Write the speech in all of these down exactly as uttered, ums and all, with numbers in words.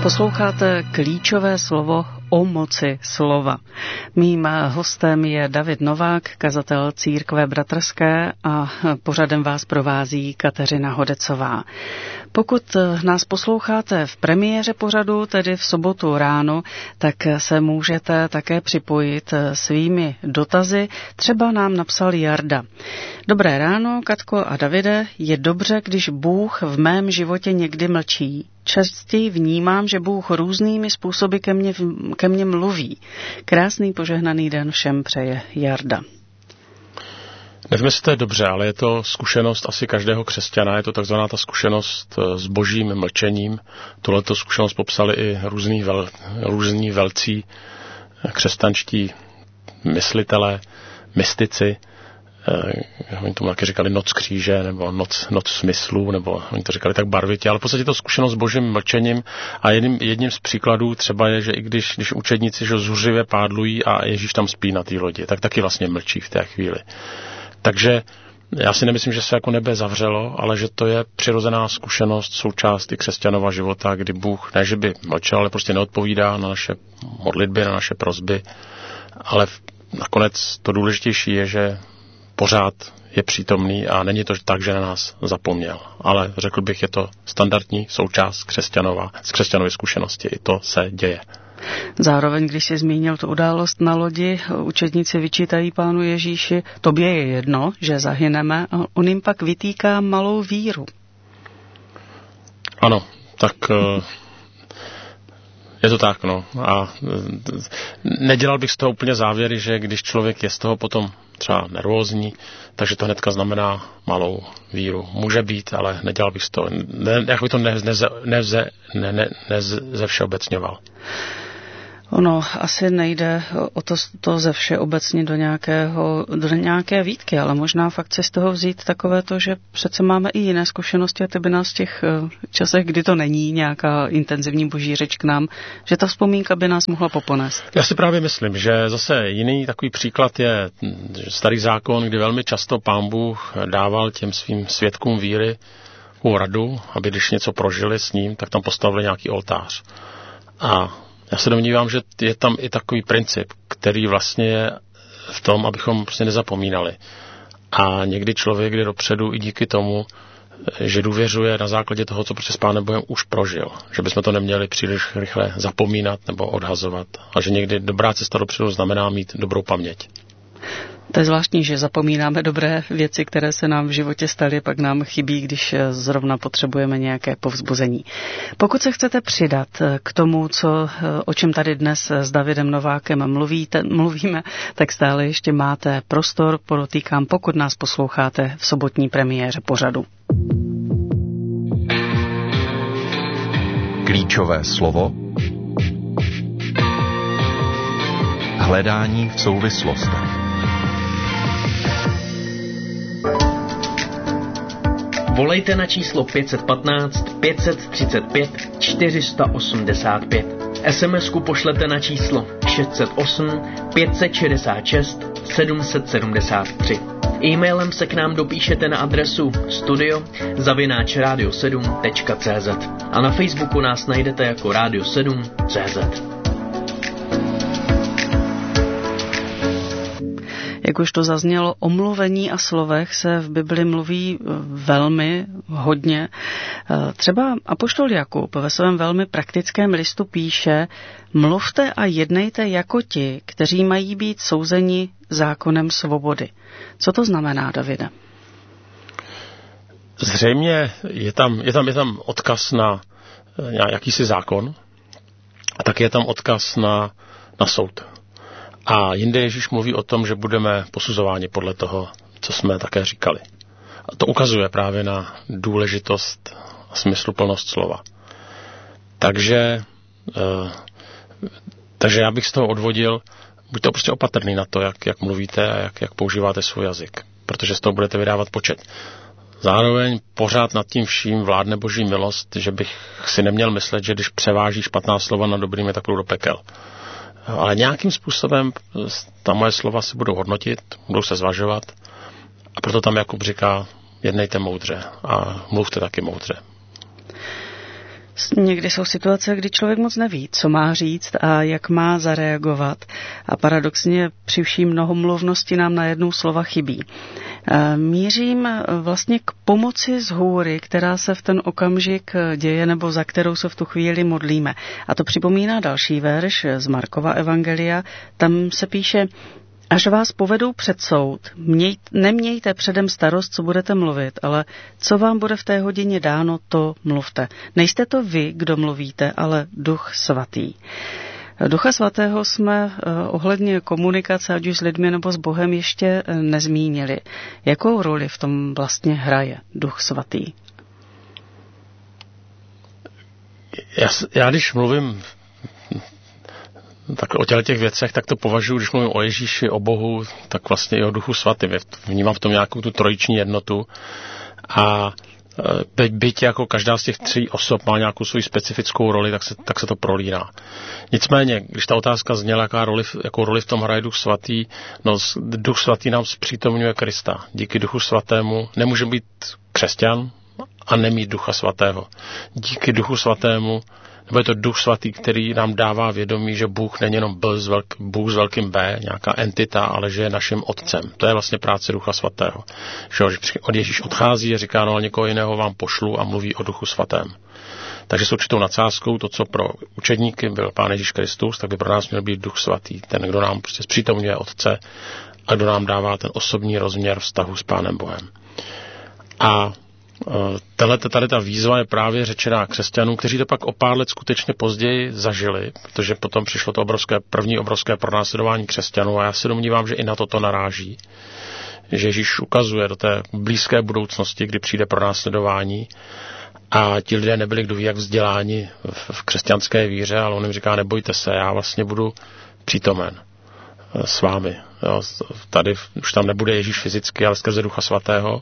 Posloucháte klíčové slovo o moci slova. Mým hostem je David Novák, kazatel Církve bratrské, a pořadem vás provází Kateřina Hodecová. Pokud nás posloucháte v premiéře pořadu, tedy v sobotu ráno, tak se můžete také připojit svými dotazy. Třeba nám napsal Jarda. Dobré ráno, Katko a Davide, je dobře, když Bůh v mém životě někdy mlčí. Častěji vnímám, že Bůh různými způsoby ke mně, ke mně mluví. Krásný požehnaný den všem přeje Jarda. Nevím, jestli to je dobře, ale je to zkušenost asi každého křesťana, je to takzvaná ta zkušenost s božím mlčením. Tuhleto zkušenost popsali i různí, vel, různí velcí křesťanští myslitelé, mystici. Eh, oni tomu taky říkali noc kříže, nebo noc, noc smyslů, nebo oni to říkali tak barvitě, ale v podstatě to zkušenost s božím mlčením. A jedním, jedním z příkladů třeba je, že i když, když učedníci že zuřivě pádlují a Ježíš tam spí na té lodi, tak taky vlastně mlčí v té chvíli. Takže já si nemyslím, že se jako nebe zavřelo, ale že to je přirozená zkušenost, součást i křesťanova života, kdy Bůh ne, že by mlčel, ale prostě neodpovídá na naše modlitby, na naše prosby. Ale nakonec to důležitější je, že pořád je přítomný a není to tak, že na nás zapomněl. Ale řekl bych, je to standardní součást křesťanova, z křesťanové zkušenosti. I to se děje. Zároveň, když jsi zmínil tu událost na lodi, učedníci vyčítají Pánu Ježíši, tobě je jedno, že zahyneme, a on jim pak vytýká malou víru. Ano, tak je to tak, no. A nedělal bych z toho úplně závěry, že když člověk je z toho potom třeba nervózní, takže to hnedka znamená malou víru. Může být, ale nedělal bych z toho, ne, jak by to neze, neze, ne, ne, neze všeobecňoval. Ono asi nejde o to, to ze všeobecně do, nějakého, do nějaké výtky, ale možná fakt si z toho vzít takové to, že přece máme i jiné zkušenosti a ty by nás v těch časech, kdy to není nějaká intenzivní boží řeč k nám, že ta vzpomínka by nás mohla poponést. Já si právě myslím, že zase jiný takový příklad je starý zákon, kdy velmi často Pán Bůh dával těm svým svědkům víry radu, aby když něco prožili s ním, tak tam postavili nějaký oltář. A já se domnívám, že je tam i takový princip, který vlastně je v tom, abychom prostě nezapomínali. A někdy člověk jde dopředu i díky tomu, že důvěřuje na základě toho, co prostě s Pánem Bohem už prožil. Že bychom to neměli příliš rychle zapomínat nebo odhazovat. A že někdy dobrá cesta dopředu znamená mít dobrou paměť. To je zvláštní, že zapomínáme dobré věci, které se nám v životě staly, pak nám chybí, když zrovna potřebujeme nějaké povzbuzení. Pokud se chcete přidat k tomu, co, o čem tady dnes s Davidem Novákem mluvíte, mluvíme, tak stále ještě máte prostor, podotýkám, pokud nás posloucháte v sobotní premiéře pořadu. Klíčové slovo. Hledání v souvislostech. Volejte na číslo pět jedna pět, pět tři pět, čtyři osm pět. es em esku pošlete na číslo šest set osm, pět set šedesát šest, sedm set sedmdesát tři. E-mailem se k nám dopíšete na adresu studio zavináč radio sedm tečka cé zet a na Facebooku nás najdete jako Radio sedm tečka cé zet. Jak už to zaznělo, o mluvení a slovech se v Bibli mluví velmi hodně. Třeba apoštol Jakub ve svém velmi praktickém listu píše: mluvte a jednejte jako ti, kteří mají být souzeni zákonem svobody. Co to znamená, Davide? Zřejmě je tam, je tam, je tam odkaz na jakýsi zákon a taky je tam odkaz na, na soud. A jinde Ježíš mluví o tom, že budeme posuzováni podle toho, co jsme také říkali. A to ukazuje právě na důležitost a smysluplnost slova. Takže, eh, takže já bych z toho odvodil, buďte prostě opatrný na to, jak, jak mluvíte a jak, jak používáte svůj jazyk, protože z toho budete vydávat počet. Zároveň pořád nad tím vším vládne boží milost, že bych si neměl myslet, že když převáží špatná slova nad dobrými, tak půjdu do pekel. Ale nějakým způsobem ta moje slova si budou hodnotit, budou se zvažovat a proto tam Jakub říká, jednejte moudře a mluvte taky moudře. Někdy jsou situace, kdy člověk moc neví, co má říct a jak má zareagovat. A paradoxně při vší mnohomluvnosti nám najednou slova chybí. Mířím vlastně k pomoci z hůry, která se v ten okamžik děje nebo za kterou se v tu chvíli modlíme. A to připomíná další verš z Markova evangelia. Tam se píše: až vás povedou před soud, měj, nemějte předem starost, co budete mluvit, ale co vám bude v té hodině dáno, to mluvte. Nejste to vy, kdo mluvíte, ale Duch Svatý. Ducha Svatého jsme ohledně komunikace, ať už s lidmi nebo s Bohem, ještě nezmínili. Jakou roli v tom vlastně hraje Duch Svatý? Já, já když mluvím tak o těchto těch věcech, tak to považuji, když mluvím o Ježíši, o Bohu, tak vlastně i o Duchu Svatým. Vnímám v tom nějakou tu trojiční jednotu a byť, byť jako každá z těch tří osob má nějakou svou specifickou roli, tak se, tak se to prolíná. Nicméně, když ta otázka zněla, jaká roli, jakou roli v tom hraje Duch Svatý, no Duch Svatý nám zpřítomňuje Krista. Díky Duchu Svatému nemůže být křesťan a nemít Ducha Svatého. Díky Duchu Svatému, nebo je to Duch Svatý, který nám dává vědomí, že Bůh není jenom Bůh s velkým B, nějaká entita, ale že je naším otcem. To je vlastně práce Ducha Svatého. Že od Ježíš odchází a říká, no ale někoho jiného vám pošlu a mluví o Duchu Svatém. Takže s určitou nadsázkou, to, co pro učedníky byl Pán Ježíš Kristus, tak by pro nás měl být Duch Svatý. Ten, kdo nám prostě zpřítomňuje Otce a kdo nám dává ten osobní rozměr vztahu s Pánem Bohem. A Tahle, tady ta výzva je právě řečená křesťanům, kteří to pak o pár let skutečně později zažili, protože potom přišlo to obrovské, první obrovské pronásledování křesťanů a já se domnívám, že i na toto naráží. Že Ježíš ukazuje do té blízké budoucnosti, kdy přijde pronásledování a ti lidé nebyli kdo ví jak vzděláni v, v křesťanské víře, ale on jim říká, nebojte se, já vlastně budu přítomen s vámi. Jo, tady už tam nebude Ježíš fyzicky, ale skrze Ducha Svatého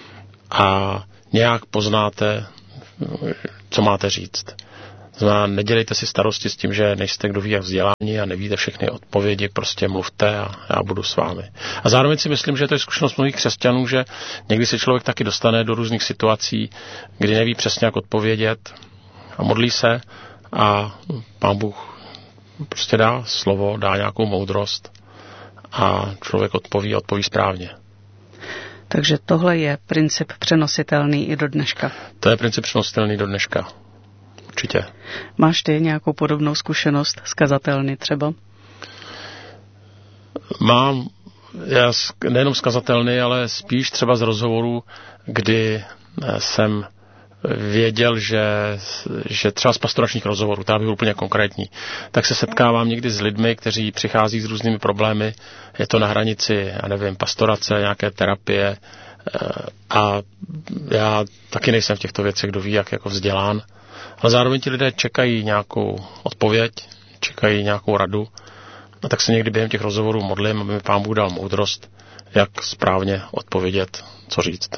a nějak poznáte, co máte říct. Znamená, nedělejte si starosti s tím, že nejste kdo ví jak vzdělání a nevíte všechny odpovědi, prostě mluvte a já budu s vámi. A zároveň si myslím, že to je zkušenost mnohých křesťanů, že někdy se člověk taky dostane do různých situací, kdy neví přesně jak odpovědět a modlí se a Pán Bůh prostě dá slovo, dá nějakou moudrost a člověk odpoví a odpoví správně. Takže tohle je princip přenositelný i do dneška. To je princip přenositelný do dneška. Určitě. Máš ty nějakou podobnou zkušenost z kazatelny třeba? Mám, já nejenom z kazatelny, ale spíš třeba z rozhovorů, kdy jsem věděl, že, že třeba z pastoračních rozhovorů, tady bych byl úplně konkrétní, tak se setkávám někdy s lidmi, kteří přichází s různými problémy, je to na hranici, já nevím, pastorace, nějaké terapie a já taky nejsem v těchto věcech, kdo ví, jak jako vzdělán, ale zároveň ti lidé čekají nějakou odpověď, čekají nějakou radu a tak se někdy během těch rozhovorů modlím, aby mi Pán Bůh dal moudrost, jak správně odpovědět, co říct.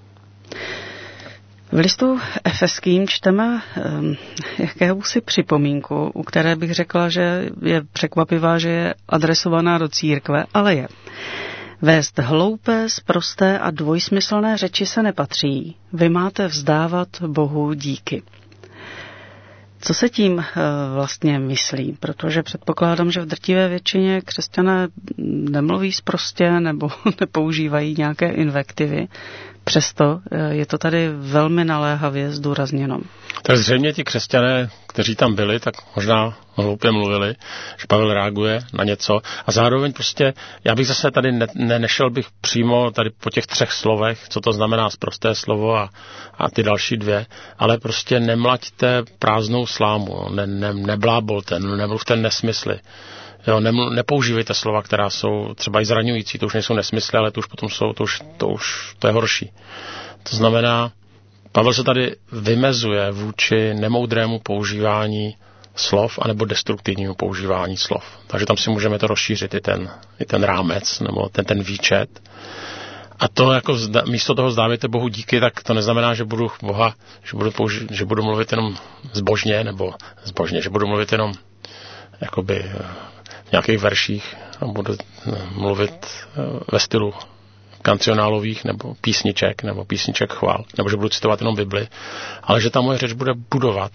V listu Efeským čteme um, jakéhosi připomínku, u které bych řekla, že je překvapivá, že je adresovaná do církve, ale je. Vést hloupé, sprosté a dvojsmyslné řeči se nepatří. Vy máte vzdávat Bohu díky. Co se tím uh, vlastně myslí? Protože předpokládám, že v drtivé většině křesťané nemluví sprostě nebo nepoužívají nějaké invektivy. Přesto je to tady velmi naléhavě zdůrazněno. Tak zřejmě ti křesťané, kteří tam byli, tak možná hloupě mluvili, že Pavel reaguje na něco. A zároveň prostě, já bych zase tady ne, ne, nešel bych přímo tady po těch třech slovech, co to znamená sprosté slovo a, a ty další dvě, ale prostě nemlaďte prázdnou slámu, ne, ne, neblábolte, nemluvte nesmysly. Jo, nemlu, nepoužívejte slova, která jsou třeba i zraňující, to už nejsou nesmysly, ale to už potom jsou, to už, to už to je horší. To znamená, Pavel se tady vymezuje vůči nemoudrému používání slov anebo destruktivnímu používání slov. Takže tam si můžeme to rozšířit i ten, i ten rámec nebo ten, ten výčet. A to jako zda, místo toho vzdávejte Bohu díky, tak to neznamená, že budu Boha, že budu, použi, že budu mluvit jenom zbožně nebo zbožně, že budu mluvit jenom jakoby v nějakých verších a budu mluvit ve stylu kancionálových nebo písniček nebo písniček chvál, nebo že budu citovat jenom Bibli, ale že ta moje řeč bude budovat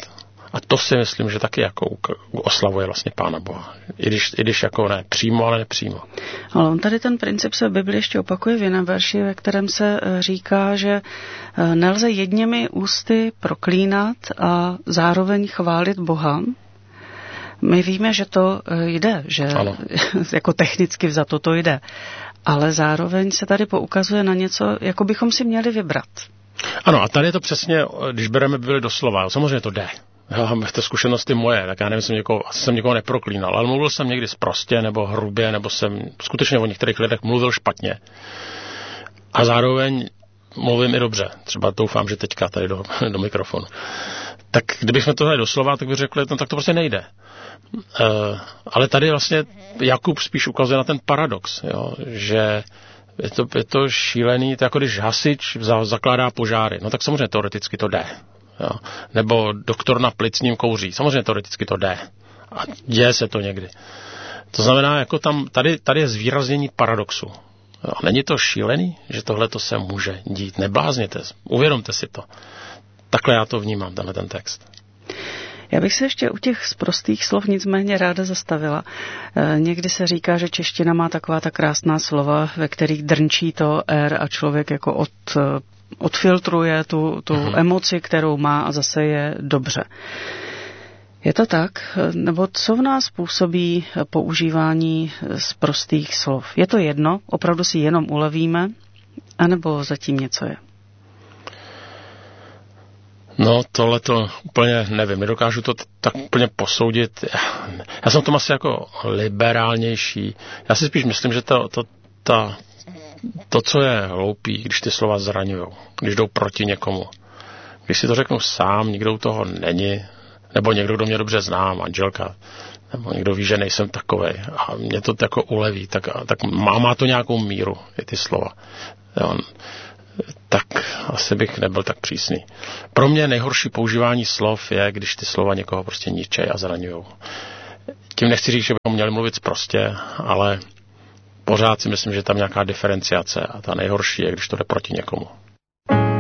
A to si myslím, že taky jako oslavuje vlastně Pána Boha. I když, i když jako ne přímo, ale nepřímo. Ale on tady ten princip se v Bibli ještě opakuje v jiném verši, ve kterém se říká, že nelze jedněmi ústy proklínat a zároveň chválit Boha. My víme, že to jde, že ano. Jako technicky vzato to jde. Ale zároveň se tady poukazuje na něco, jako bychom si měli vybrat. Ano, a tady je to přesně, když bereme Bibli doslova, samozřejmě to jde. Já, to zkušenosti moje, tak já nevím, jsem někoho, asi jsem někoho neproklínal, ale mluvil jsem někdy sprostě nebo hrubě, nebo jsem skutečně o některých lidech mluvil špatně. A zároveň mluvím i dobře. Třeba doufám, že teďka tady do, do mikrofonu. Tak kdybychom to dali doslova, tak bych řekl, no tak to prostě nejde. Uh, ale tady vlastně Jakub spíš ukazuje na ten paradox, jo, že je to, je to šílený, to jako když hasič zakládá požáry, no tak samozřejmě teoreticky to jde. Jo. Nebo doktor na plicním kouří, samozřejmě teoreticky to jde. A děje se to někdy. To znamená, jako tam, tady, tady je zvýraznění paradoxu. Jo. Není to šílený, že tohle to se může dít? Neblázněte, uvědomte si to. Takhle já to vnímám, tenhle ten text. Já bych se ještě u těch sprostých slov nicméně ráda zastavila. E, někdy se říká, že čeština má taková ta krásná slova, ve kterých drnčí to R a člověk jako od, odfiltruje tu, tu uh-huh. emoci, kterou má a zase je dobře. Je to tak? Nebo co v nás působí používání sprostých slov? Je to jedno? Opravdu si jenom ulevíme? A nebo zatím něco je? No, tohle to úplně nevím, nedokážu to t- tak úplně posoudit. Já jsem v tom asi jako liberálnější. Já si spíš myslím, že to, to, ta, to co je hloupý, když ty slova zraňujou, když jdou proti někomu. Když si to řeknu sám, nikdo u toho není, nebo někdo, kdo mě dobře zná, manželka, nebo někdo ví, že nejsem takovej a mě to jako uleví, tak, tak má, má to nějakou míru, i ty slova. Jo, tak asi bych nebyl tak přísný. Pro mě nejhorší používání slov je, když ty slova někoho prostě ničej a zraňujou. Tím nechci říct, že bychom měli mluvit prostě, ale pořád si myslím, že tam nějaká diferenciace a ta nejhorší je, když to jde proti někomu.